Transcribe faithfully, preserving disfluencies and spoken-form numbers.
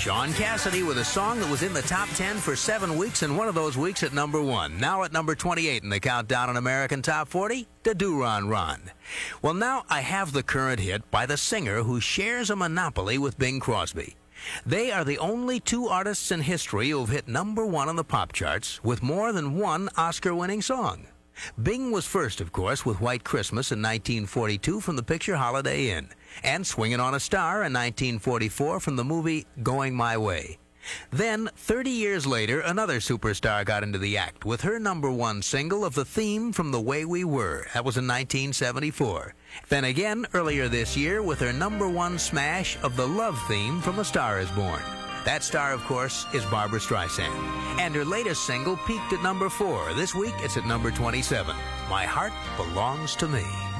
Sean Cassidy with a song that was in the top ten for seven weeks, and one of those weeks at number one. Now at number twenty-eight in the Countdown on American Top forty, Da Doo Ron Ron. Well, now I have the current hit by the singer who shares a monopoly with Bing Crosby. They are the only two artists in history who have hit number one on the pop charts with more than one Oscar-winning song. Bing was first, of course, with White Christmas in nineteen forty-two from the picture Holiday Inn, and Swingin' on a Star in nineteen forty-four from the movie Going My Way. Then, thirty years later, another superstar got into the act with her number one single of the theme from The Way We Were. That was in nineteen seventy-four. Then again, earlier this year, with her number one smash of the love theme from A Star Is Born. That star, of course, is Barbra Streisand. And her latest single peaked at number four. This week, it's at number twenty-seven. My Heart Belongs to Me.